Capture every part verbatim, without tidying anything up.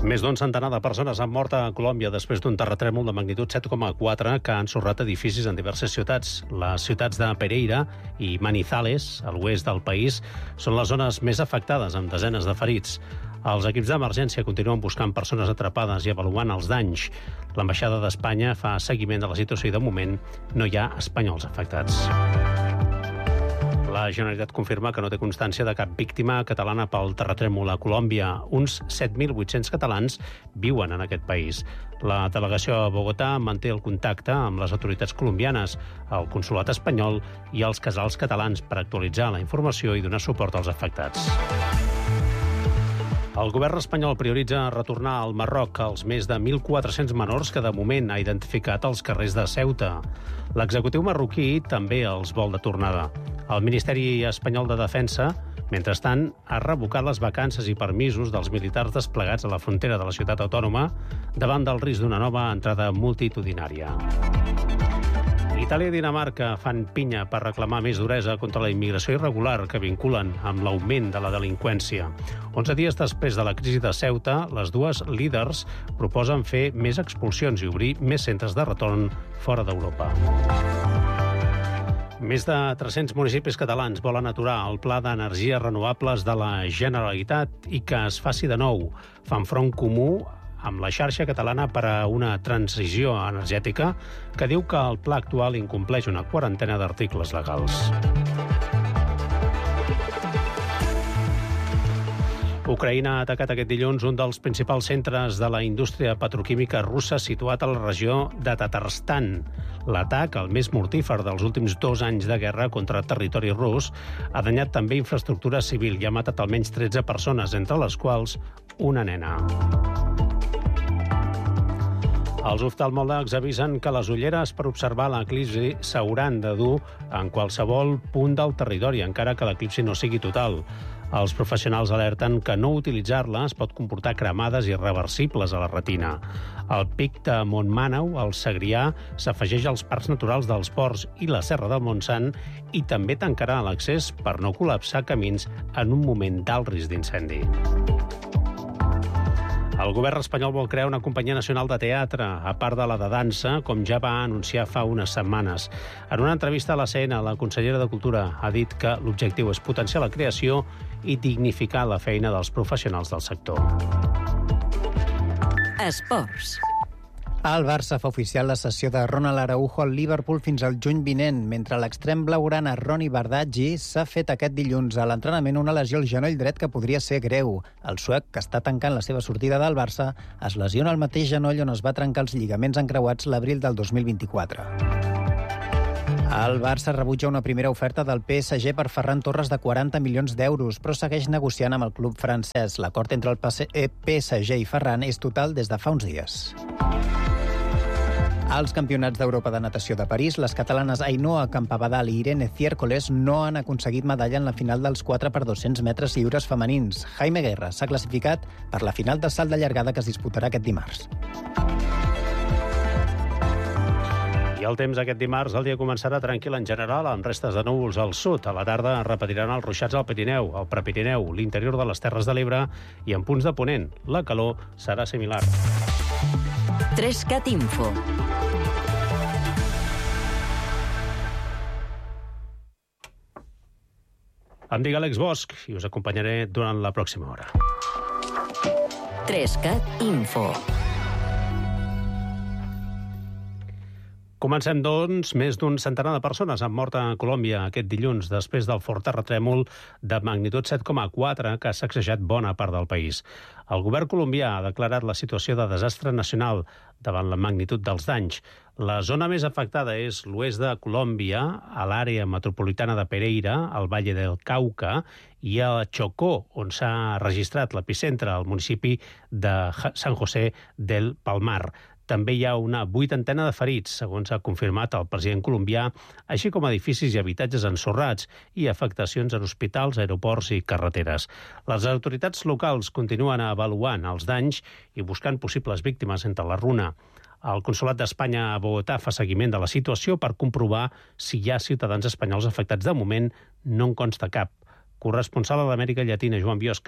Més d'un centenar de persones han mort a Colòmbia després d'un terratrèmol de magnitud set coma quatre que ha ensorrat edificis en diverses ciutats. Les ciutats de Pereira i Manizales, a l'oest del país, són les zones més afectades, amb desenes de ferits. Els equips d'emergència continuen buscant persones atrapades i avaluant els danys. L'ambaixada d'Espanya fa seguiment de la situació i, de moment, no hi ha espanyols afectats. La Generalitat confirma que no té constància de cap víctima catalana pel terratrèmol a Colòmbia. Uns set mil vuit-cents catalans viuen en aquest país. La delegació a Bogotà manté el contacte amb les autoritats colombianes, el consolat espanyol i els casals catalans per actualitzar la informació i donar suport als afectats. El govern espanyol prioritza retornar al Marroc els més de mil quatre-cents menors que de moment ha identificat als carrers de Ceuta. L'executiu marroquí també els vol de tornada. El Ministeri espanyol de Defensa, mentrestant, ha revocat les vacances i permisos dels militars desplegats a la frontera de la ciutat autònoma davant del risc d'una nova entrada multitudinària. Itàlia i Dinamarca fan pinya per reclamar més duresa contra la immigració irregular que vinculen amb l'augment de la delinqüència. Onze dies després de la crisi de Ceuta, les dues líders proposen fer més expulsions i obrir més centres de retorn fora d'Europa. Més de tres-cents municipis catalans volen aturar el Pla d'Energies Renovables de la Generalitat i que es faci de nou. Fan front comú amb la xarxa catalana per a una transició energètica que diu que el pla actual incompleix una quarantena d'articles legals. Ucraïna ha atacat aquest dilluns un dels principals centres de la indústria petroquímica russa situat a la regió de Tatarstan. L'atac, el més mortífer dels últims dos anys de guerra contra territori rus, ha danyat també infraestructura civil i ha matat almenys tretze persones, entre les quals una nena. Els oftalmòlegs avisen que les ulleres per observar l'eclipsi s'hauran de dur en qualsevol punt del territori, encara que l'eclipsi no sigui total. Els professionals alerten que no utilitzar-les pot comportar cremades irreversibles a la retina. El pic de Montmàneu, al Segrià, s'afegeix als parcs naturals dels Ports i la Serra del Montsant i també tancarà l'accés per no col·lapsar camins en un moment d'alt risc d'incendi. El govern espanyol vol crear una companyia nacional de teatre, a part de la de dansa, com ja va anunciar fa unes setmanes. En una entrevista a la C N, la consellera de Cultura ha dit que l'objectiu és potenciar la creació i dignificar la feina dels professionals del sector. Esports. Al Barça fa oficial la cessió de Ronald Araujo al Liverpool fins al juny vinent, mentre l'extrem blaugrana Ronny Bardghji s'ha fet aquest dilluns a l'entrenament una lesió al genoll dret que podria ser greu. El suec, que està tancant la seva sortida del Barça, es lesiona el mateix genoll on es va trencar els lligaments encreuats l'abril del dos mil vint-i-quatre. El Barça rebutja una primera oferta del P S G per Ferran Torres de quaranta milions d'euros, però segueix negociant amb el club francès. L'acord entre el P S G i Ferran és total des de fa uns dies. Als Campionats d'Europa de Natació de París, les catalanes Ainhoa Campabadal i Irene Ciércoles no han aconseguit medalla en la final dels quatre per dos-cents metres lliures femenins. Jaime Guerra s'ha classificat per la final de salt de llargada que es disputarà aquest dimarts. I el temps aquest dimarts, el dia començarà tranquil en general, amb restes de núvols al sud. A la tarda repetiran els ruixats al Pirineu, al Prepirineu, l'interior de les Terres de l'Ebre i en punts de ponent. La calor serà similar. Trescat Info. Em dic Àlex Bosch i us acompanyaré durant la pròxima hora. Trescat Info. Comencem, doncs. Més d'un centenar de persones han mort a Colòmbia aquest dilluns després del fort terratrèmol de magnitud set coma quatre que ha sacsejat bona part del país. El govern colombià ha declarat la situació de desastre nacional davant la magnitud dels danys. La zona més afectada és l'oest de Colòmbia, a l'àrea metropolitana de Pereira, al Valle del Cauca, i a Chocó, on s'ha registrat l'epicentre, al municipi de San José del Palmar. També hi ha una vuitantena de ferits, segons ha confirmat el president colombià, així com edificis i habitatges ensorrats i afectacions en hospitals, aeroports i carreteres. Les autoritats locals continuen avaluant els danys i buscant possibles víctimes entre la runa. El Consolat d'Espanya a Bogotà fa seguiment de la situació per comprovar si hi ha ciutadans espanyols afectats. De moment no en consta cap. Corresponsal a l'Amèrica Llatina, Joan Biosca.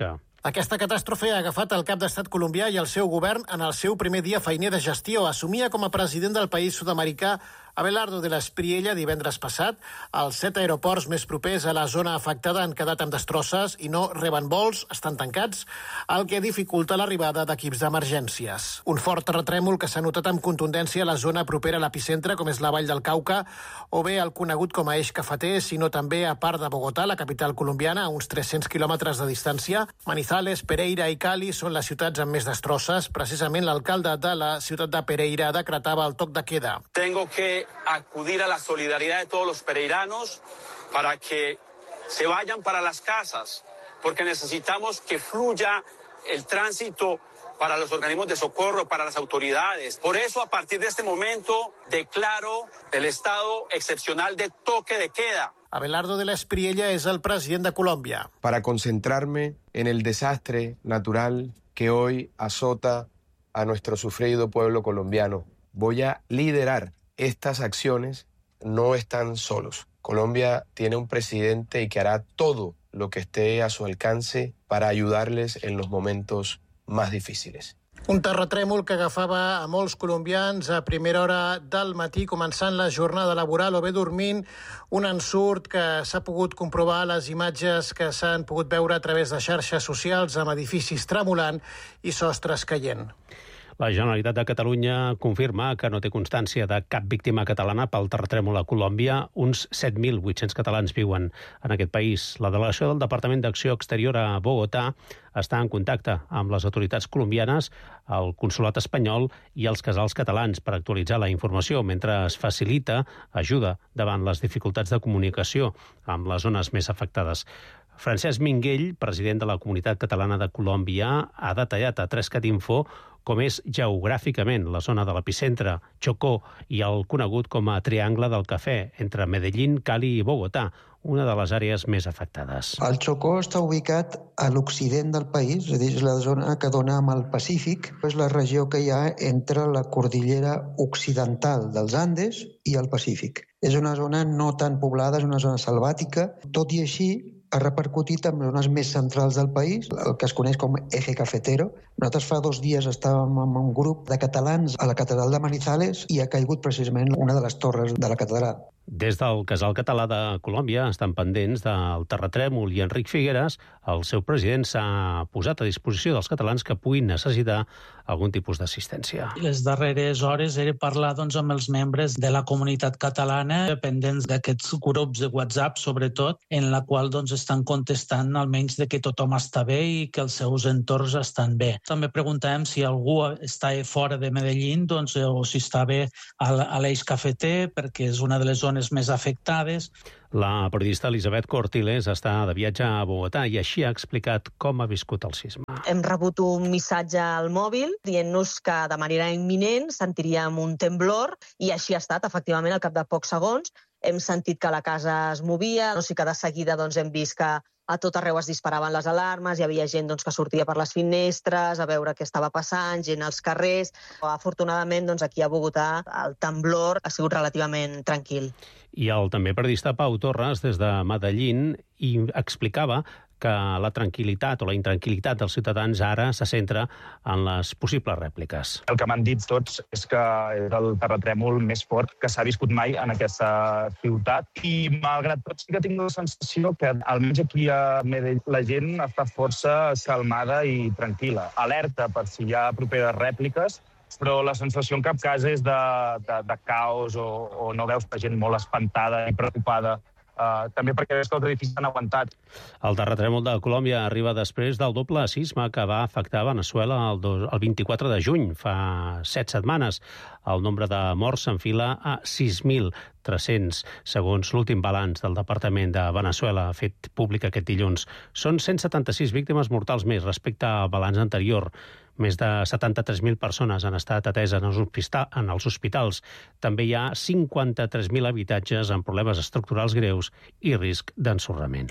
Aquesta catàstrofe ha agafat el cap d'estat colombià i el seu govern en el seu primer dia feiner de gestió. Assumia com a president del país sud-americà Abelardo de la Espriella divendres passat. Els set aeroports més propers a la zona afectada han quedat amb destrosses i no reben vols, estan tancats, el que dificulta l'arribada d'equips d'emergències. Un fort terratrèmol que s'ha notat amb contundència a la zona propera a l'epicentre, com és la Vall del Cauca, o bé el conegut com a Eix Cafeter, sinó també a part de Bogotà, la capital colombiana, a uns tres-cents quilòmetres de distància. Manizales, Pereira i Cali són les ciutats amb més destrosses. Precisament l'alcalde de la ciutat de Pereira decretava el toc de queda. Tengo que acudir a la solidaridad de todos los pereiranos para que se vayan para las casas, porque necesitamos que fluya el tránsito para los organismos de socorro, para las autoridades. Por eso, a partir de este momento, declaro el estado excepcional de toque de queda. Abelardo de la Espriella es el president de Colòmbia. Para concentrarme en el desastre natural que hoy azota a nuestro sufrido pueblo colombiano. Voy a liderar estas acciones. No están solos. Colombia tiene un presidente y que hará todo lo que esté a su alcance para ayudarles en los momentos más difíciles. Un terratrèmol que agafava a molts colombians a primera hora del matí, començant la jornada laboral o bé dormint, un ensurt que s'ha pogut comprovar a les imatges que s'han pogut veure a través de xarxes socials amb edificis tremolant i sostres caient. La Generalitat de Catalunya confirma que no té constància de cap víctima catalana pel terratrèmol a Colòmbia. Uns set mil vuit-cents catalans viuen en aquest país. La delegació del Departament d'Acció Exterior a Bogotà està en contacte amb les autoritats colombianes, el consolat espanyol i els casals catalans per actualitzar la informació, mentre es facilita ajuda davant les dificultats de comunicació amb les zones més afectades. Francesc Minguell, president de la Comunitat Catalana de Colòmbia, ha detallat a tres cat info com és geogràficament la zona de l'epicentre, Chocó, i el conegut com a Triangle del Cafè, entre Medellín, Cali i Bogotà, una de les àrees més afectades. El Chocó està ubicat a l'occident del país, és a dir, és la zona que dona amb el Pacífic, és la regió que hi ha entre la cordillera occidental dels Andes i el Pacífic. És una zona no tan poblada, és una zona selvàtica, tot i així ha repercutit en zones més centrals del país, el que es coneix com Eje Cafetero. Nosaltres fa dos dies estàvem amb un grup de catalans a la catedral de Manizales i ha caigut precisament una de les torres de la catedral. Des del Casal Català de Colòmbia estan pendents del terratrèmol i Enric Figueres, el seu president, s'ha posat a disposició dels catalans que puguin necessitar algun tipus d'assistència. Les darreres hores era parlar doncs, amb els membres de la comunitat catalana, dependents d'aquests grups de WhatsApp, sobretot, en la qual doncs, estan contestant almenys de que tothom està bé i que els seus entorns estan bé. També preguntàvem si algú està fora de Medellín doncs, o si està bé a l'Eix Cafeter, perquè és una de les zones més afectades. La periodista Elisabet Cortiles està de viatge a Bogotà i així ha explicat com ha viscut el sisme. Hem rebut un missatge al mòbil dient-nos que de manera imminent sentiríem un temblor i així ha estat, efectivament, al cap de pocs segons. Hem sentit que la casa es movia, no sé que de seguida doncs, hem vist que a tot arreu es disparaven les alarmes, hi havia gent doncs, que sortia per les finestres a veure què estava passant, gent als carrers. Afortunadament, doncs, aquí a Bogotà el temblor ha sigut relativament tranquil. I el també periodista Pau Torres, des de Medellín, i explicava que la tranquil·litat o la intranquil·litat dels ciutadans ara se centra en les possibles rèpliques. El que m'han dit tots és que és el terratrèmol més fort que s'ha viscut mai en aquesta ciutat i, malgrat tot, sí que tinc la sensació que almenys aquí a Medellín la gent està força calmada i tranquil·la. Alerta per si hi ha properes rèpliques, però la sensació en cap cas és de, de, de caos o, o no veus la gent molt espantada i preocupada. Uh, també perquè veus que els edificis han aguantat. El terratrèmol de Colòmbia arriba després del doble sisme que va afectar Veneçuela el, dos, el vint-i-quatre de juny, fa set setmanes. El nombre de morts s'enfila a sis mil tres-cents, segons l'últim balanç del Departament de Veneçuela fet públic aquest dilluns. Són cent setanta-sis víctimes mortals més respecte al balanç anterior. Més de setanta-tres mil persones han estat ateses en els hospitals. També hi ha cinquanta-tres mil habitatges amb problemes estructurals greus i risc d'ensorrament.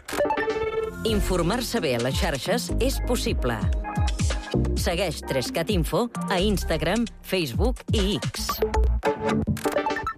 Informar-se bé a les xarxes és possible. Segueix tres cat info a Instagram, Facebook i X.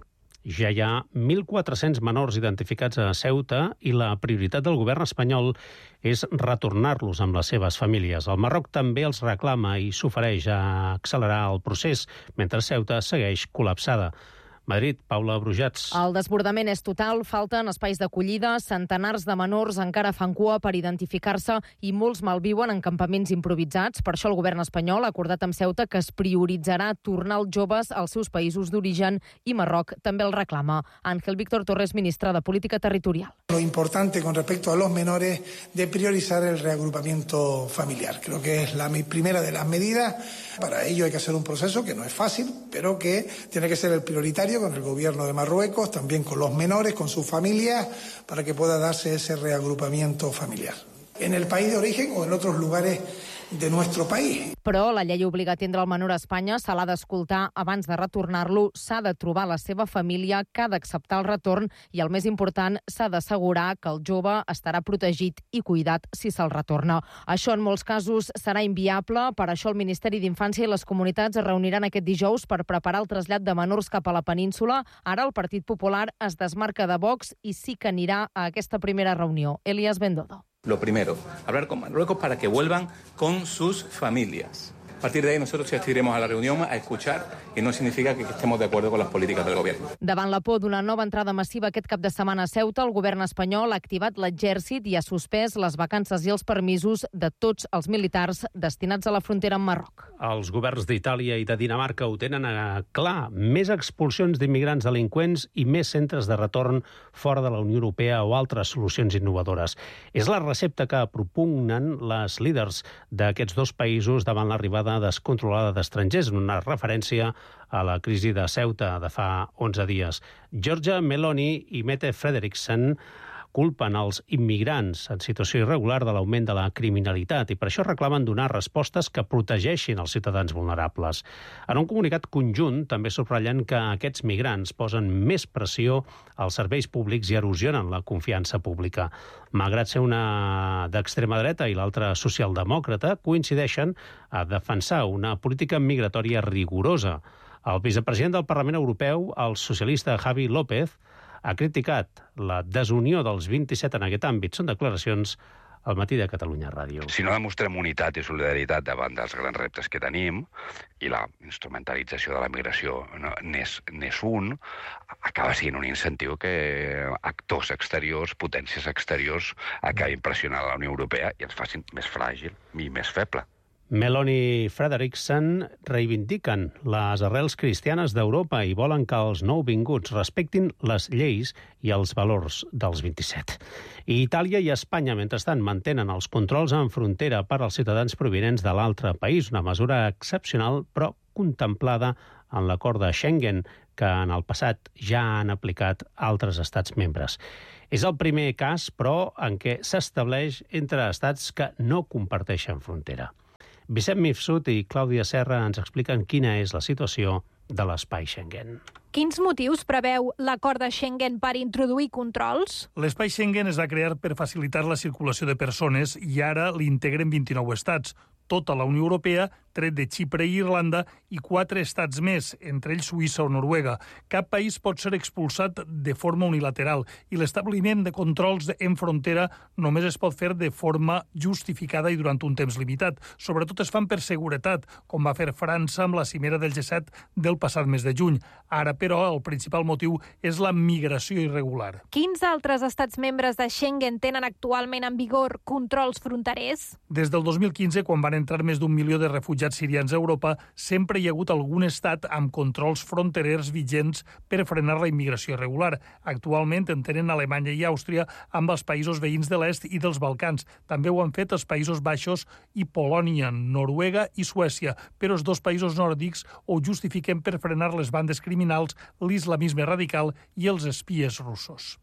Ja hi ha mil quatre-cents menors identificats a Ceuta i la prioritat del govern espanyol és retornar-los amb les seves famílies. El Marroc també els reclama i s'ofereix a accelerar el procés, mentre Ceuta segueix col·lapsada. Madrid, Paula Brujats. El desbordament és total, falten espais d'acollida, centenars de menors encara fan cua per identificar-se i molts malviuen en campaments improvisats. Per això el govern espanyol ha acordat amb Ceuta que es prioritzarà tornar els joves als seus països d'origen i Marroc també el reclama. Ángel Víctor Torres, ministre de Política Territorial. Lo importante con respecto a los menores de priorizar el reagrupamiento familiar. Creo que es la primera de las medidas. Para ello hay que hacer un proceso que no es fácil, pero que tiene que ser el prioritario con el gobierno de Marruecos, también con los menores, con sus familias, para que pueda darse ese reagrupamiento familiar. En el país de origen o en otros lugares de nuestro país. Però la llei obliga a atendre el menor a Espanya, se l'ha d'escoltar abans de retornar-lo, s'ha de trobar la seva família, que ha d'acceptar el retorn i, el més important, s'ha d'assegurar que el jove estarà protegit i cuidat si se'l retorna. Això en molts casos serà inviable, per això el Ministeri d'Infància i les comunitats es reuniran aquest dijous per preparar el trasllat de menors cap a la península. Ara el Partit Popular es desmarca de Vox i sí que anirà a aquesta primera reunió. Elías Bendodo. Lo primero, hablar con Marruecos para que vuelvan con sus familias. A partir de ahí nosotros asistiremos a la reunión a escuchar y no significa que estemos de acuerdo con las políticas del gobierno. Davant la por d'una nova entrada massiva aquest cap de setmana a Ceuta, el govern espanyol ha activat l'exèrcit i ha suspès les vacances i els permisos de tots els militars destinats a la frontera amb Marroc. Els governs d'Itàlia i de Dinamarca ho tenen a clar. Més expulsions d'immigrants delinqüents i més centres de retorn fora de la Unió Europea o altres solucions innovadores. És la recepta que propugnen les líders d'aquests dos països davant l'arribada descontrolada d'estrangers, en una referència a la crisi de Ceuta de fa onze dies. Giorgia Meloni i Mette Frederiksen culpen els immigrants en situació irregular de l'augment de la criminalitat i per això reclamen donar respostes que protegeixin els ciutadans vulnerables. En un comunicat conjunt també subratllen que aquests migrants posen més pressió als serveis públics i erosionen la confiança pública. Malgrat ser una d'extrema dreta i l'altra socialdemòcrata, coincideixen a defensar una política migratòria rigorosa. El vicepresident del Parlament Europeu, el socialista Javi López, ha criticat la desunió dels vint-i-set en aquest àmbit. Són declaracions al Matí de Catalunya Ràdio. Si no demostrem unitat i solidaritat davant dels grans reptes que tenim, i la instrumentalització de la migració n'és un, acaba sent un incentiu que actors exteriors, potències exteriors, acabin pressionant la Unió Europea i ens facin més fràgil i més feble. Meloni i Frederiksen reivindiquen les arrels cristianes d'Europa i volen que els nouvinguts respectin les lleis i els valors dels vint-i-set. I Itàlia i Espanya, mentrestant, mantenen els controls en frontera per als ciutadans provinents de l'altre país, una mesura excepcional però contemplada en l'acord de Schengen, que en el passat ja han aplicat altres estats membres. És el primer cas, però, en què s'estableix entre estats que no comparteixen frontera. Vicent Mifsud i Clàudia Serra ens expliquen quina és la situació de l'espai Schengen. Quins motius preveu l'acord de Schengen per introduir controls? L'espai Schengen es va crear per facilitar la circulació de persones i ara l'integren vint-i-nou estats. Tota la Unió Europea, tret de Xipre i Irlanda, i quatre estats més, entre ells Suïssa o Noruega. Cap país pot ser expulsat de forma unilateral i l'establiment de controls en frontera només es pot fer de forma justificada i durant un temps limitat. Sobretot es fan per seguretat, com va fer França amb la cimera del G set del passat mes de juny. Ara, però, el principal motiu és la migració irregular. Quins altres estats membres de Schengen tenen actualment en vigor controls fronterers? Des del dos mil quinze, quan van entrar més d'un milió de refugiats sirians a Europa, sempre hi ha hagut algun estat amb controls fronterers vigents per frenar la immigració irregular. Actualment en tenen Alemanya i Àustria amb els països veïns de l'est i dels Balcans. També ho han fet els Països Baixos i Polònia, Noruega i Suècia, però els dos països nòrdics ho justifiquen per frenar les bandes criminals, l'islamisme radical i els espies russos.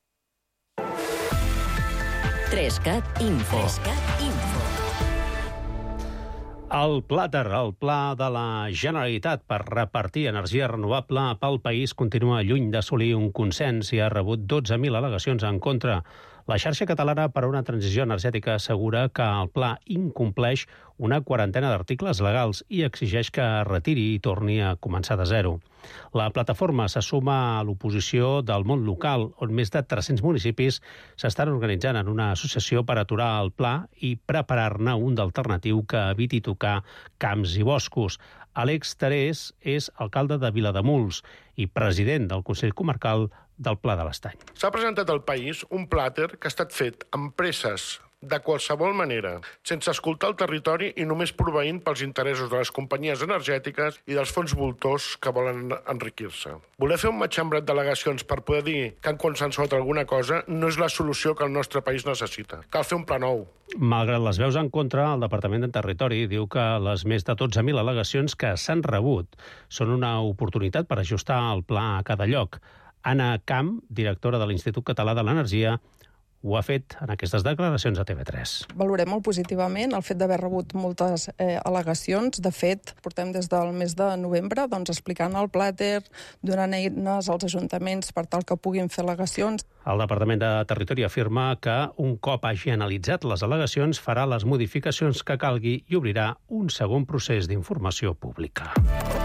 Trescat Info. Trescat Info. El Plàter, el pla de la Generalitat per repartir energia renovable pel país, continua lluny d'assolir un consens i ha rebut dotze mil al·legacions en contra. La xarxa catalana per a una transició energètica assegura que el pla incompleix una quarantena d'articles legals i exigeix que retiri i torni a començar de zero. La plataforma se suma a l'oposició del món local, on més de tres-cents municipis s'estan organitzant en una associació per aturar el pla i preparar-ne un d'alternatiu que eviti tocar camps i boscos. Àlex Terés és alcalde de Vilademuls i president del Consell Comarcal del Pla de l'Estany. S'ha presentat al país un plàter que ha estat fet amb presses de qualsevol manera, sense escoltar el territori i només proveint pels interessos de les companyies energètiques i dels fons voltors que volen enriquir-se. Voler fer un matxembrat d'al·legacions per poder dir que han consensuat alguna cosa no és la solució que el nostre país necessita. Cal fer un pla nou. Malgrat les veus en contra, el Departament de Territori diu que les més de dotze mil al·legacions que s'han rebut són una oportunitat per ajustar el pla a cada lloc. Anna Camp, directora de l'Institut Català de l'Energia, ho ha fet en aquestes declaracions a T V tres. Valorem molt positivament el fet d'haver rebut moltes eh, al·legacions. De fet, portem des del mes de novembre doncs, explicant el plàter, donant eines als ajuntaments per tal que puguin fer al·legacions. El Departament de Territori afirma que un cop hagi analitzat les al·legacions farà les modificacions que calgui i obrirà un segon procés d'informació pública.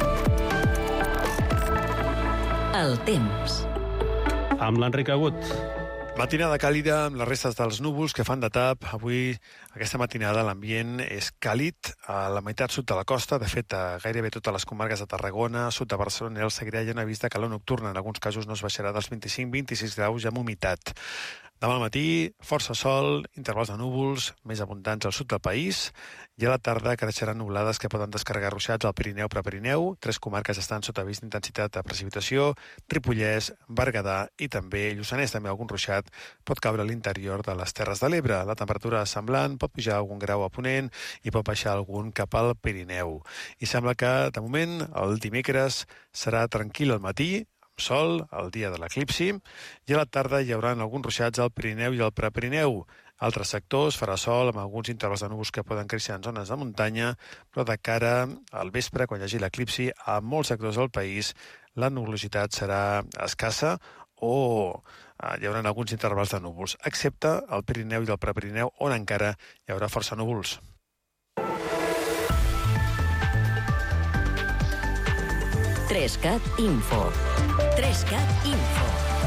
El temps. Amb l'Enric Agut. Matinada càlida amb les restes dels núvols que fan de tap. Avui, aquesta matinada, l'ambient és càlid a la meitat sud de la costa. De fet, a gairebé totes les comarques de Tarragona, sud de Barcelona i el Segrià hi ha una vista calor nocturna. En alguns casos no es baixarà dels vint-i-cinc a vint-i-sis graus amb humitat. Demà al matí, força sol, intervals de núvols més abundants al sud del país, i a la tarda creixeran nublades que poden descarregar ruixats al Pirineu Prepirineu. Tres comarques estan sota avís d'intensitat de precipitació: Ripollès, Berguedà i també Lluçanès. També algun ruixat pot caure a l'interior de les Terres de l'Ebre. La temperatura semblant, pot pujar algun grau a Ponent i pot baixar algun cap al Pirineu. I sembla que, de moment, el dimecres serà tranquil al matí, sol, el dia de l'eclipsi, i a la tarda hi haurà alguns ruixats al Pirineu i al Prepirineu. Altres sectors farà sol amb alguns intervals de núvols que poden créixer en zones de muntanya, però de cara al vespre, quan hi hagi l'eclipsi, a molts sectors del país la nuvolositat serà escassa o hi haurà alguns intervals de núvols, excepte al Pirineu i al Prepirineu, on encara hi haurà força núvols. Trescat Info. Trescat Info.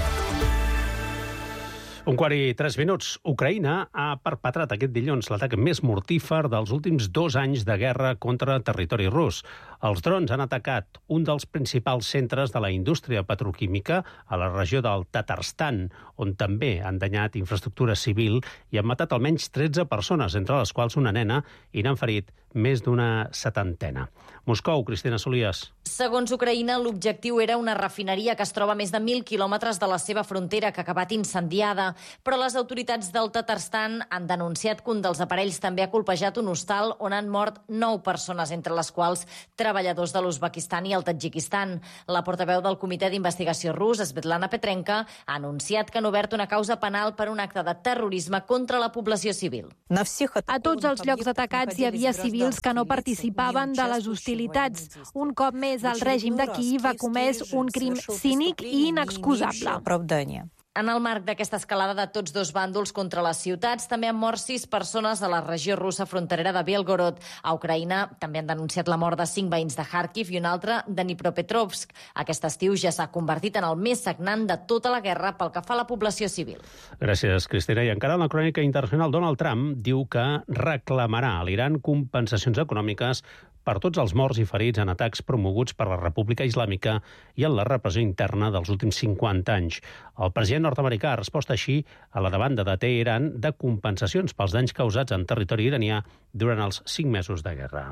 Un quart i tres minuts. Ucraïna ha perpetrat aquest dilluns l'atac més mortífer dels últims dos anys de guerra contra territori rus. Els drons han atacat un dels principals centres de la indústria petroquímica a la regió del Tatarstan, on també han danyat infraestructura civil i han matat almenys tretze persones, entre les quals una nena, i n'han ferit més d'una setantena. Moscou, Cristina Solias. Segons Ucraïna, l'objectiu era una refineria que es troba a més de mil quilòmetres de la seva frontera, que ha acabat incendiada, però les autoritats del Tatarstan han denunciat que un dels aparells també ha colpejat un hostal on han mort nou persones, entre les quals treballadors de l'Uzbekistan i el Tadjikistan. La portaveu del Comitè d'Investigació rus, Svetlana Petrenka, ha anunciat que han obert una causa penal per un acte de terrorisme contra la població civil. A tots els llocs atacats hi havia civils que no participaven de les hostilitats. Un cop més, el règim de Kíiv ha comès un crim cínic i inexcusable. En el marc d'aquesta escalada de tots dos bàndols contra les ciutats, també han mort sis persones a la regió russa fronterera de Belgorod. A Ucraïna també han denunciat la mort de cinc veïns de Kharkiv i un altre de Dnipropetrovsk. Aquest estiu ja s'ha convertit en el més sagnant de tota la guerra pel que fa a la població civil. Gràcies, Cristina. I encara en la crònica internacional, Donald Trump diu que reclamarà a l'Iran compensacions econòmiques per tots els morts i ferits en atacs promoguts per la República Islàmica i en la repressió interna dels últims cinquanta anys. El president nord-americà ha respost així a la demanda de Teheran de compensacions pels danys causats en territori iranià durant els cinc mesos de guerra.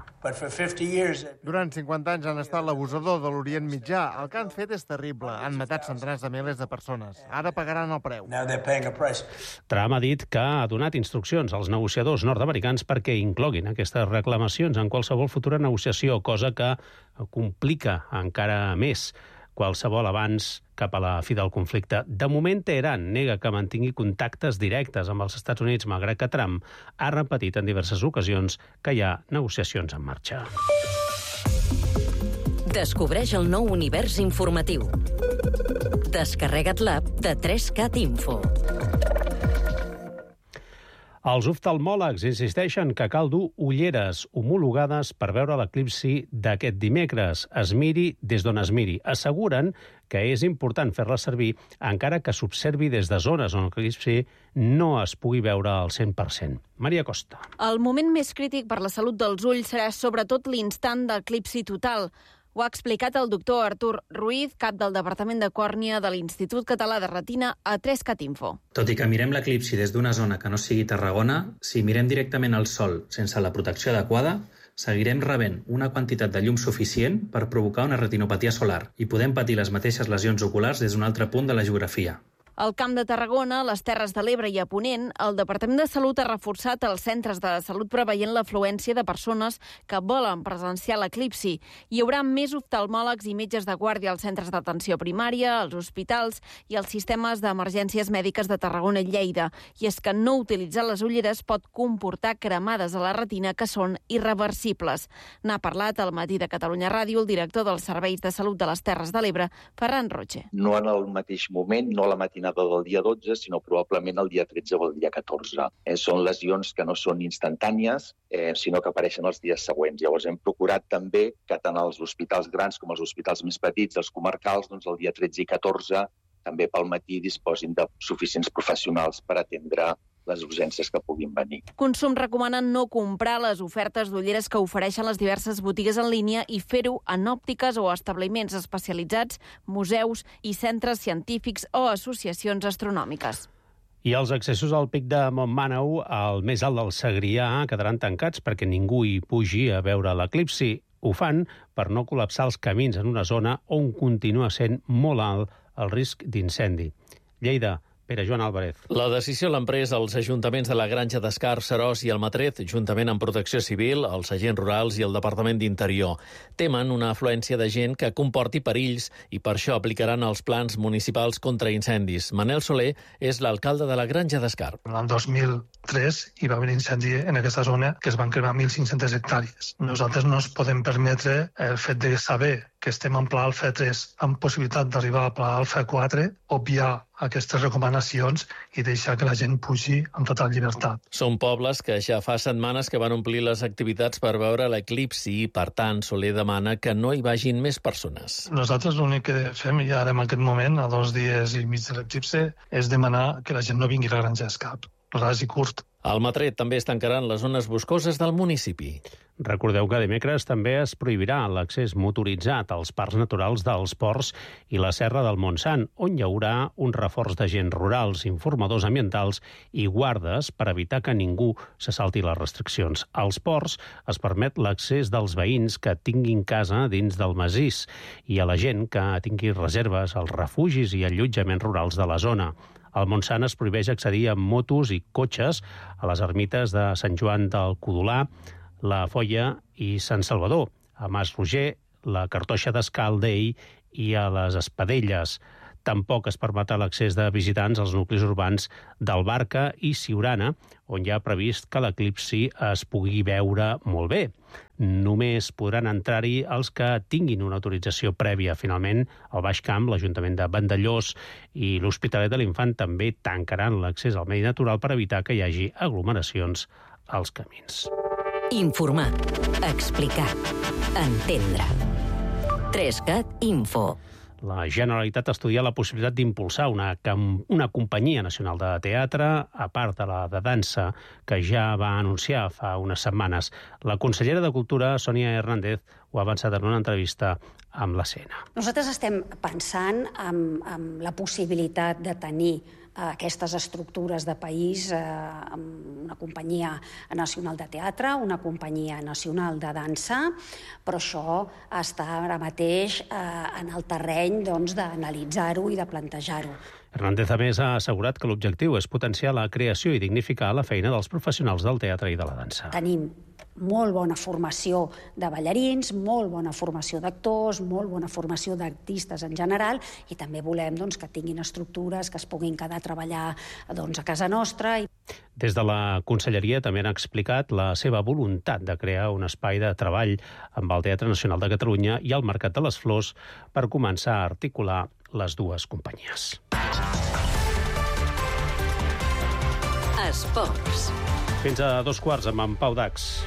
Durant cinquanta anys han estat l'abusador de l'Orient Mitjà. El que han fet és terrible. Han matat centenars de milers de persones. Ara pagaran el preu. Trump ha dit que ha donat instruccions als negociadors nord-americans perquè incloguin aquestes reclamacions en qualsevol futura negociació, cosa que complica encara més qualsevol avanç cap a la fi del conflicte. De moment, Teheran nega que mantingui contactes directes amb els Estats Units, malgrat que Trump ha repetit en diverses ocasions que hi ha negociacions en marxa. Descobreix el nou univers informatiu. Descarrega't l'app de tres cat Info. Els oftalmòlegs insisteixen que cal dur ulleres homologades per veure l'eclipsi d'aquest dimecres. Es miri des d'on es miri. Asseguren que és important fer-les servir encara que s'observi des de zones on l'eclipsi no es pugui veure al cent per cent. Maria Costa. El moment més crític per la salut dels ulls serà sobretot l'instant d'eclipsi total. Ho ha explicat el doctor Artur Ruiz, cap del Departament de Còrnia de l'Institut Català de Retina, a tres cat info. Tot i que mirem l'eclipsi des d'una zona que no sigui Tarragona, si mirem directament al sol sense la protecció adequada, seguirem rebent una quantitat de llum suficient per provocar una retinopatia solar i podem patir les mateixes lesions oculars des d'un altre punt de la geografia. Al Camp de Tarragona, les Terres de l'Ebre i a Ponent, el Departament de Salut ha reforçat els centres de salut preveient l'afluència de persones que volen presenciar l'eclipsi. Hi haurà més oftalmòlegs i metges de guàrdia als centres d'atenció primària, als hospitals i als sistemes d'emergències mèdiques de Tarragona i Lleida. I és que no utilitzar les ulleres pot comportar cremades a la retina que són irreversibles. N'ha parlat al Matí de Catalunya Ràdio el director dels Serveis de Salut de les Terres de l'Ebre, Ferran Roche. No en el mateix moment, no a la matinada del dia dotze, sinó probablement el dia tretze o el dia catorze. Eh, són lesions que no són instantànies, eh, sinó que apareixen els dies següents. Llavors hem procurat també que tant els hospitals grans com els hospitals més petits, els comarcals, doncs el dia tretze i catorze, també pel matí disposin de suficients professionals per atendre les urgències que puguin venir. Consum recomana no comprar les ofertes d'ulleres que ofereixen les diverses botigues en línia i fer-ho en òptiques o establiments especialitzats, museus i centres científics o associacions astronòmiques. I els accessos al pic de Montmàneu, al més alt del Segrià, quedaran tancats perquè ningú hi pugi a veure l'eclipsi. Ho fan per no col·lapsar els camins en una zona on continua sent molt alt el risc d'incendi. Lleida, Pere Joan Álvarez. La decisió l'han pres els ajuntaments de la Granja d'Escar, Seròs i Almatret, juntament amb Protecció Civil, els agents rurals i el Departament d'Interior. Temen una afluència de gent que comporti perills i per això aplicaran els plans municipals contra incendis. Manel Soler és l'alcalde de la Granja d'Escar. En el dos mil tres hi va haver incendi en aquesta zona que es van cremar mil cinc-centes hectàrees. Nosaltres no ens podem permetre el fet de saber que estem en pla alfa tres amb possibilitat d'arribar a pla alfa quatre, obviar aquestes recomanacions i deixar que la gent pugi amb total llibertat. Són pobles que ja fa setmanes que van omplir les activitats per veure l'eclipsi i, per tant, Soler demana que no hi vagin més persones. Nosaltres l'únic que fem ja ara en aquest moment, a dos dies i mig de l'eclipsi, és demanar que la gent no vingui a la Granja d'Escar. Ras i curt. Al Matret també es tancaran les zones boscoses del municipi. Recordeu que dimecres també es prohibirà l'accés motoritzat als parcs naturals dels Ports i la Serra del Montsant, on hi haurà un reforç d'agents rurals, informadors ambientals i guardes per evitar que ningú se salti les restriccions. Als Ports es permet l'accés dels veïns que tinguin casa dins del massís i a la gent que tingui reserves als refugis i allotjaments rurals de la zona. Al Montsant es prohibeix accedir amb motos i cotxes a les ermites de Sant Joan del Codolà, la Foia i Sant Salvador, a Mas Roger, la Cartoixa d'Escaldell i a les Espadelles. Tampoc es permetrà l'accés de visitants als nuclis urbans d'Albarca i Siurana, on hi ha previst que l'eclipsi es pugui veure molt bé. Només podran entrar-hi els que tinguin una autorització prèvia. Finalment, al Baix Camp, l'Ajuntament de Vandellós i l'Hospitalet de l'Infant també tancaran l'accés al medi natural per evitar que hi hagi aglomeracions als camins. Informar, explicar, entendre. tres cat Info. La Generalitat estudia la possibilitat d'impulsar una, una companyia nacional de teatre, a part de la de dansa, que ja va anunciar fa unes setmanes. La consellera de Cultura, Sònia Hernández, ho ha avançat en una entrevista amb la C N A. Nosaltres estem pensant en, en la possibilitat de tenir aquestes estructures de país, eh, amb una companyia nacional de teatre, una companyia nacional de dansa, però això està ara mateix eh, en el terreny doncs, d'analitzar-ho i de plantejar-ho. Hernández, a més, ha assegurat que l'objectiu és potenciar la creació i dignificar la feina dels professionals del teatre i de la dansa. Tenim molt bona formació de ballarins, molt bona formació d'actors, molt bona formació d'artistes en general, i també volem doncs, que tinguin estructures que es puguin quedar a treballar doncs, a casa nostra. Des de la Conselleria també han explicat la seva voluntat de crear un espai de treball amb el Teatre Nacional de Catalunya i el Mercat de les Flors per començar a articular les dues companyies. Esports. Fins a dos quarts amb en Pau Dax.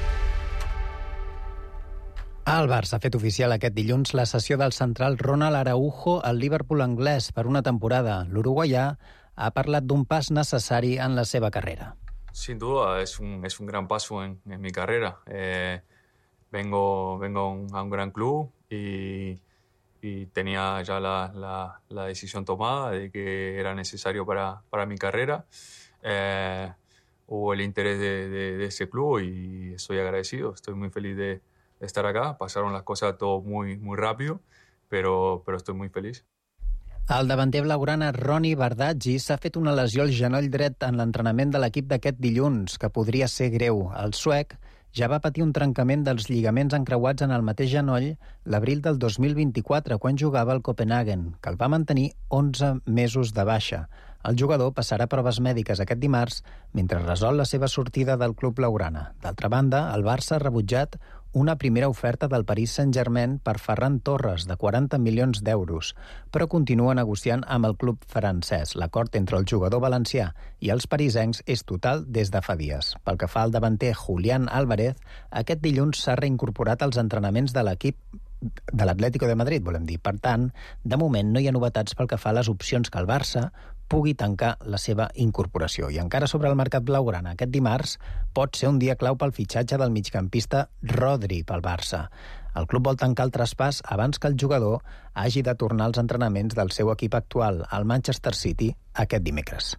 El Barça ha fet oficial aquest dilluns la cessió del central Ronald Araujo al Liverpool anglès per una temporada. L'uruguaià ha parlat d'un pas necessari en la seva carrera. Sin duda, es un, es un gran paso en, en mi carrera. Eh, vengo vengo a un, a un gran club y, y tenía ya la, la, la decisión tomada de que era necesario para, para mi carrera. Eh, hubo el interés de, de, de ese club y estoy agradecido. Estoy muy feliz de, de estar acá. Pasaron las cosas todo muy, muy rápido, pero, pero estoy muy feliz. El davanter blaugrana Ronny Bardghji s'ha fet una lesió al genoll dret en l'entrenament de l'equip d'aquest dilluns, que podria ser greu. El suec ja va patir un trencament dels lligaments encreuats en el mateix genoll l'abril del dos mil vint-i-quatre, quan jugava al Copenhagen, que el va mantenir onze mesos de baixa. El jugador passarà proves mèdiques aquest dimarts mentre resol la seva sortida del club blaugrana. D'altra banda, el Barça ha rebutjat una primera oferta del Paris Saint-Germain per Ferran Torres, de quaranta milions d'euros, però continua negociant amb el club francès. L'acord entre el jugador valencià i els parisencs és total des de fa dies. Pel que fa al davanter Julián Álvarez, aquest dilluns s'ha reincorporat als entrenaments de l'equip de l'Atlético de Madrid, volem dir. Per tant, de moment no hi ha novetats pel que fa a les opcions que el Barça pugui tancar la seva incorporació. I encara sobre el mercat blaugrana, aquest dimarts pot ser un dia clau pel fitxatge del migcampista Rodri pel Barça. El club vol tancar el traspàs abans que el jugador hagi de tornar als entrenaments del seu equip actual, el Manchester City, aquest dimecres.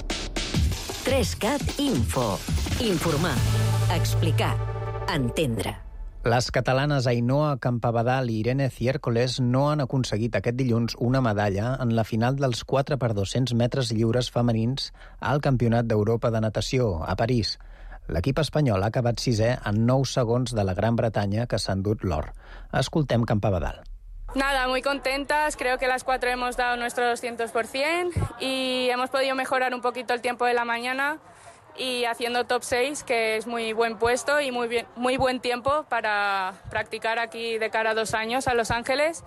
tres cat Info. Informar, explicar, entendre. Les catalanes Ainhoa Campabadal i Irene Ciércoles no han aconseguit aquest dilluns una medalla en la final dels quatre per dos-cents metres lliures femenins al Campionat d'Europa de Natació, a París. L'equip espanyol ha acabat sisè en nou segons de la Gran Bretanya, que s'ha endut l'or. Escoltem Campabadal. Nada, muy contentas. Creo que las cuatro hemos dado nuestro doscientos por ciento y hemos podido mejorar un poquito el tiempo de la mañana y haciendo top seis, que es muy buen puesto y muy, bien, muy buen tiempo para practicar aquí de cara a dos años a Los Ángeles.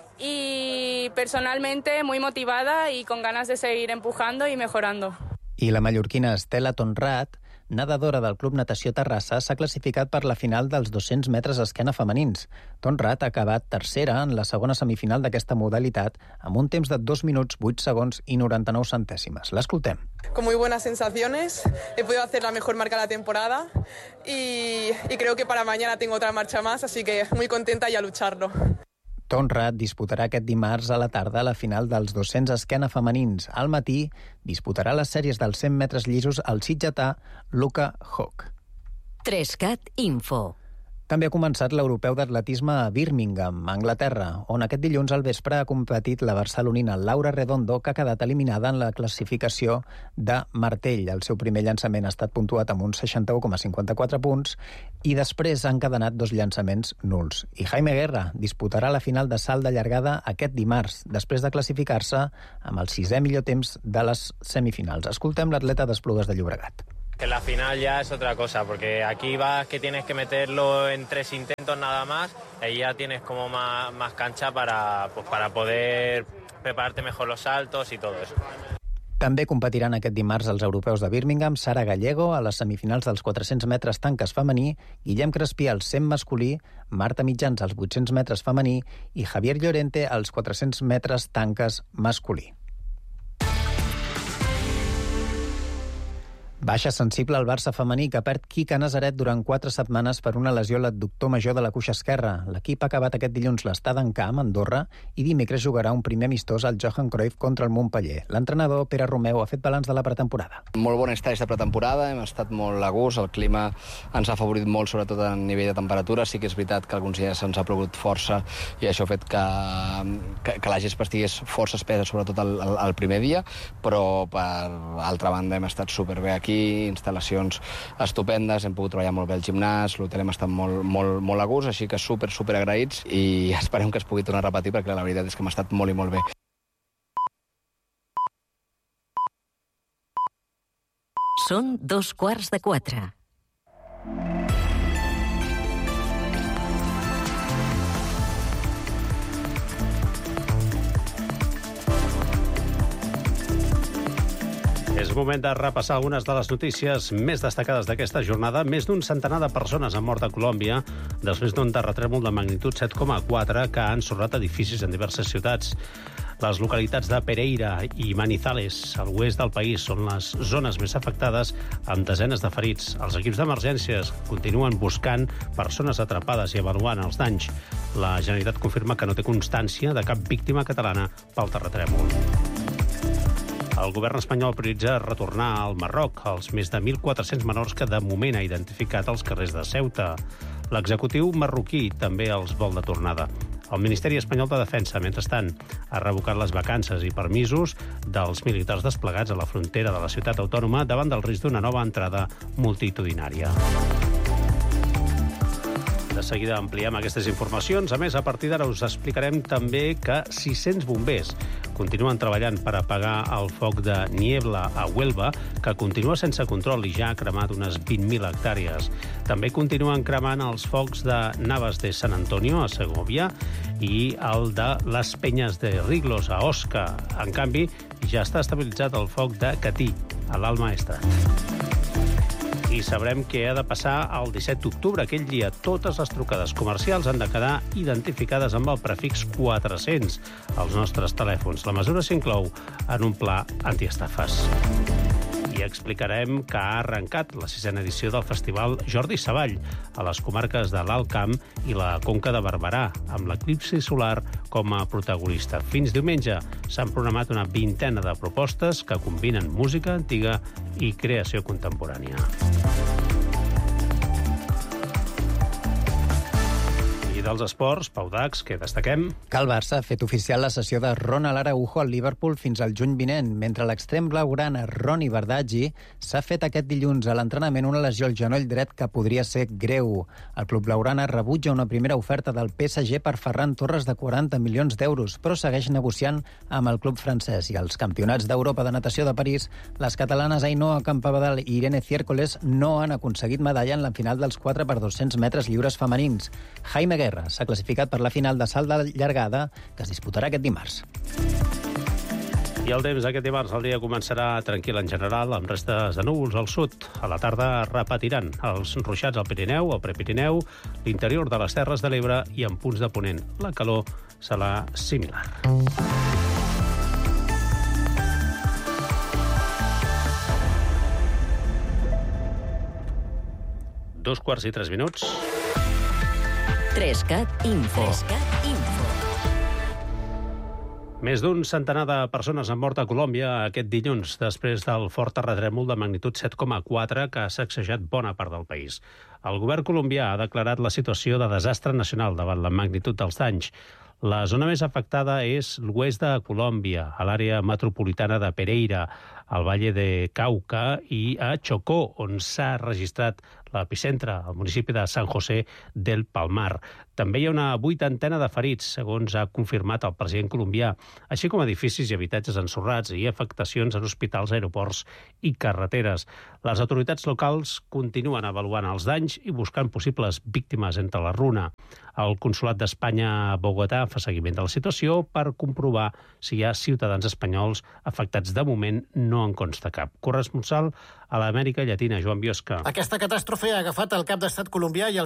Y personalmente muy motivada y con ganas de seguir empujando y mejorando. I la mallorquina Estela Tonrat, nedadora del Club Natació Terrassa, s'ha classificat per la final dels dos-cents metres esquena femenins. Tonrat ha acabat tercera en la segona semifinal d'aquesta modalitat amb un temps de dos minuts, vuit segons i noranta-nou centèsimes. L'escoltem. Con muy buenas sensaciones, he podido hacer la mejor marca de la temporada y, y creo que para mañana tengo otra marcha más, así que muy contenta y a lucharlo. Tonrat disputarà aquest dimarts a la tarda la final dels dos-cents esquena femenins. Al matí disputarà les sèries dels cent metres llisos al sitgetà Luca Hock. tres cat Info. També ha començat l'europeu d'atletisme a Birmingham, Anglaterra, on aquest dilluns al vespre ha competit la barcelonina Laura Redondo, que ha quedat eliminada en la classificació de martell. El seu primer llançament ha estat puntuat amb uns seixanta-u coma cinquanta-quatre punts i després han encadenat dos llançaments nuls. I Jaime Guerra disputarà la final de salt de llargada aquest dimarts, després de classificar-se amb el sisè millor temps de les semifinals. Escoltem l'atleta d'Esplugues de Llobregat. Que la final ya es otra cosa, porque aquí vas que tienes que meterlo en tres intentos nada más y ya tienes como más, más cancha para, pues para poder prepararte mejor los saltos y todo eso. També competiran aquest dimarts als europeus de Birmingham Sara Gallego a les semifinals dels quatre-cents metres tanques femení, Guillem Crespí als cent masculí, Marta Mitjans als vuit-cents metres femení i Javier Llorente als quatre-cents metres tanques masculí. Baixa sensible al Barça femení, que perd Quica Nazaret durant quatre setmanes per una lesió a l'adductor major de la cuixa esquerra. L'equip ha acabat aquest dilluns l'estada en camp, a Andorra, i dimecres jugarà un primer amistós al Johan Cruyff contra el Montpeller. L'entrenador, Pere Romeu, ha fet balanç de la pretemporada. Molt bon estat de pretemporada, hem estat molt a gust, el clima ens ha favorit molt, sobretot a nivell de temperatura. Sí que és veritat que alguns dies ens ha plogut força i això ha fet que, que, que la gespa estigués força espesa, sobretot el, el, el primer dia, però per altra banda hem estat superbé aquí, instal·lacions estupendes, hem pogut treballar molt bé al gimnàs, l'hotel hem estat molt, molt, molt a gust, així que super, super agraïts i esperem que es pugui tornar a repetir perquè la veritat és que hem estat molt i molt bé. Són dos quarts de quatre. És És moment de repassar algunes de les notícies més destacades d'aquesta jornada. Més d'un centenar de persones han mort a Colòmbia després d'un terratrèmol de magnitud set coma quatre que ha ensorrat edificis en diverses ciutats. Les localitats de Pereira i Manizales, a l'oest del país, són les zones més afectades, amb desenes de ferits. Els equips d'emergències continuen buscant persones atrapades i avaluant els danys. La Generalitat confirma que no té constància de cap víctima catalana pel terratrèmol. El govern espanyol prioritza retornar al Marroc els més de mil quatre-cents menors que de moment ha identificat als carrers de Ceuta. L'executiu marroquí també els vol de tornada. El Ministeri Espanyol de Defensa, mentrestant, ha revocat les vacances i permisos dels militars desplegats a la frontera de la ciutat autònoma davant del risc d'una nova entrada multitudinària. De seguida ampliem aquestes informacions. A més, a partir d'ara us explicarem també que sis-cents bombers continuen treballant per apagar el foc de Niebla a Huelva, que continua sense control i ja ha cremat unes vint mil hectàrees. També continuen cremant els focs de Navas de San Antonio, a Segovia, i el de les Penyes de Riglos, a Osca. En canvi, ja està estabilitzat el foc de Catí, a l'Alt Maestrat. I sabrem què ha de passar el disset d'octubre. Aquell dia, totes les trucades comercials han de quedar identificades amb el prefix quatre-cents als nostres telèfons. La mesura s'inclou en un pla antiestafes. I explicarem que ha arrencat la sisena edició del Festival Jordi Savall a les comarques de l'Alt Camp i la Conca de Barberà, amb l'eclipsi solar com a protagonista. Fins diumenge s'han programat una vintena de propostes que combinen música antiga i creació contemporània. Dels esports, Pau Dax, què destaquem? Que el Barça ha fet oficial la cessió de Ronald Araujo al Liverpool fins al juny vinent, mentre l'extrem blaugrana Ronny Bardghji s'ha fet aquest dilluns a l'entrenament una lesió al genoll dret que podria ser greu. El club blaugrana rebutja una primera oferta del P S G per Ferran Torres de quaranta milions d'euros, però segueix negociant amb el club francès. I als campionats d'Europa de natació de París, les catalanes Ainhoa Campabadal i Irene Ciércoles no han aconseguit medalla en la final dels quatre per dos-cents metres lliures femenins. Jaime Guerra s'ha classificat per la final de salt de llargada que es disputarà aquest dimarts. I el temps aquest dimarts, el dia començarà tranquil en general, amb restes de núvols al sud. A la tarda repetiran els ruixats al Pirineu, al Prepirineu, l'interior de les Terres de l'Ebre i en punts de ponent. La calor serà similar. Dos quarts i tres minuts. Trescat Info. Trescat Info. Més d'un centenar de persones han mort a Colòmbia aquest dilluns després del fort terratrèmol de magnitud set coma quatre que ha sacsejat bona part del país. El govern colombià ha declarat la situació de desastre nacional davant la magnitud dels danys. La zona més afectada és l'oest de Colòmbia, a l'àrea metropolitana de Pereira, al Valle de Cauca i a Chocó, on s'ha registrat l'epicentre, al municipi de San José del Palmar. També hi ha una vuitantena de ferits, segons ha confirmat el president colombià, així com edificis i habitatges ensorrats i afectacions en hospitals, aeroports i carreteres. Les autoritats locals continuen avaluant els danys i buscant possibles víctimes entre la runa. El Consolat d'Espanya a Bogotà fa seguiment de la situació per comprovar si hi ha ciutadans espanyols afectats. De moment no en consta cap. Corresponsal a l'Amèrica Llatina, Joan Biosca. Aquesta catàstrofe ha agafat el cap d'estat colombià i el